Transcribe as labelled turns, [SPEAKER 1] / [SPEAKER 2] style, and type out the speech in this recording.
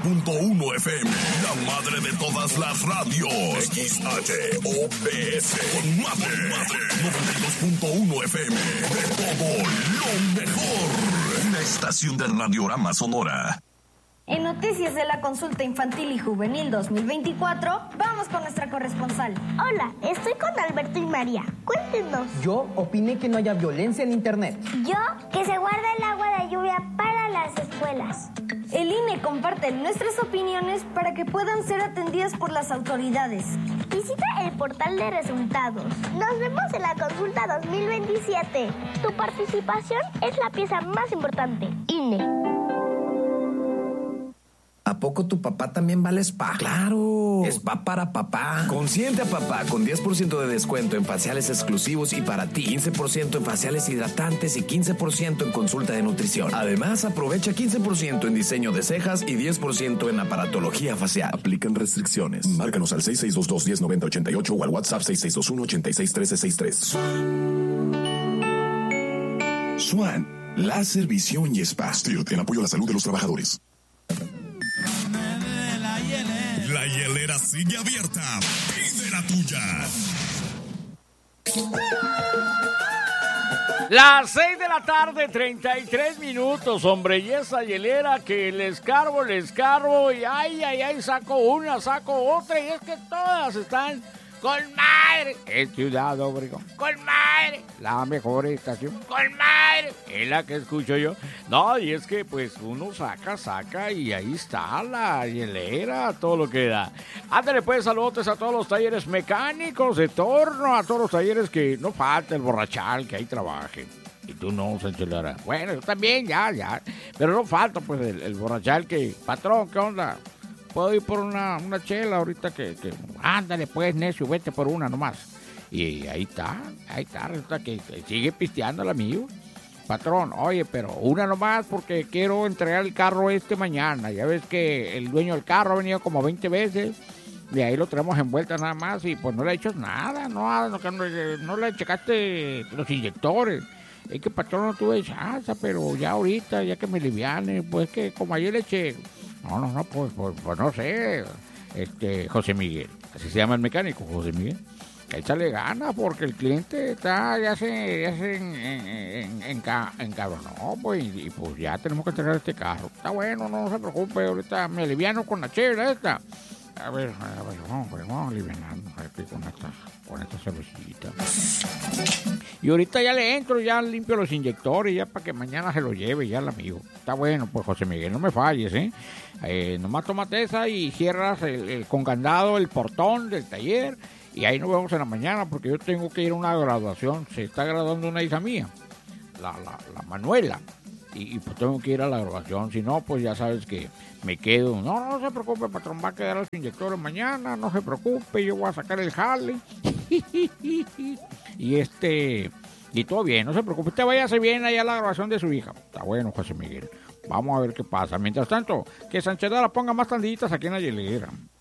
[SPEAKER 1] 92.1 FM, la madre de todas las radios. XHOPS, con madre. 92.1 FM, de todo lo mejor. Una estación del Radiorama Sonora.
[SPEAKER 2] En Noticias de la Consulta Infantil y Juvenil 2024, vamos con nuestra corresponsal.
[SPEAKER 3] Hola, estoy con Alberto y María. Cuéntenos.
[SPEAKER 4] Yo opiné que no haya violencia en Internet.
[SPEAKER 3] Yo, que se guarde el agua de lluvia para las escuelas.
[SPEAKER 2] El INE comparte nuestras opiniones para que puedan ser atendidas por las autoridades.
[SPEAKER 3] Visita el portal de resultados. Nos vemos en la Consulta 2027. Tu participación es la pieza más importante. INE.
[SPEAKER 5] ¿A poco tu papá también vale spa? ¡Claro! Spa para papá. Consiente a papá con 10% de descuento en faciales exclusivos y para ti 15% en faciales hidratantes y 15% en consulta de nutrición. Además, aprovecha 15% en diseño de cejas y 10% en aparatología facial.
[SPEAKER 1] Aplican restricciones. Márcanos al 6622-109088 o al WhatsApp 6621-861363. Swan, láser, visión y spa. Stirt, en apoyo a la salud de los trabajadores. La hielera sigue abierta. Pide la tuya.
[SPEAKER 6] Las 6 de la tarde, 33 minutos, hombre, y esa hielera que les cargo, y ay, saco una, saco otra, y es que todas están con madre. Es Ciudad Obregón, con madre. La mejor estación, con madre. Es la que escucho yo. No, y es que pues uno saca y ahí está la hielera, todo lo que da. Ándale pues, saludos a todos los talleres mecánicos de torno, a todos los talleres que no falta el borrachal que ahí trabaje. Y tú no, Sánchez Lara. Bueno, yo también, ya. Pero no falta pues el borrachal que, patrón, ¿qué onda? Puedo ir por una chela ahorita que... Ándale pues, necio, vete por una nomás. Y ahí está, resulta que sigue pisteando el amigo. Patrón, oye, pero una nomás porque quiero entregar el carro mañana. Ya ves que el dueño del carro ha venido como 20 veces. Y ahí lo tenemos envuelta nada más y pues no le he hecho nada. No le checaste los inyectores. Es que patrón no tuve chance, pero ya ahorita, ya que me liviane, pues que como ayer le eché... No, pues no sé, José Miguel, así se llama el mecánico, José Miguel, échale ganas porque el cliente ya se encabronó, pues, y pues ya tenemos que entregar este carro. Está bueno, no se preocupe, ahorita me aliviano con la chela esta. A ver, vamos alivianando con esta cervecita. Y ahorita ya le entro, ya limpio los inyectores, ya para que mañana se lo lleve ya el amigo. Está bueno, pues José Miguel, no me falles, nomás tómate esa y cierras con candado el portón del taller y ahí nos vemos en la mañana porque yo tengo que ir a una graduación. Se está graduando una hija mía, la Manuela. Y pues tengo que ir a la grabación, si no, pues ya sabes que me quedo. No se preocupe, patrón, va a quedar los inyectores mañana, no se preocupe, yo voy a sacar el jale. Y todo bien, no se preocupe, usted váyase bien allá a la grabación de su hija. Está bueno, José Miguel, vamos a ver qué pasa. Mientras tanto, que Sánchez Lara ponga más tanditas aquí en la hielera.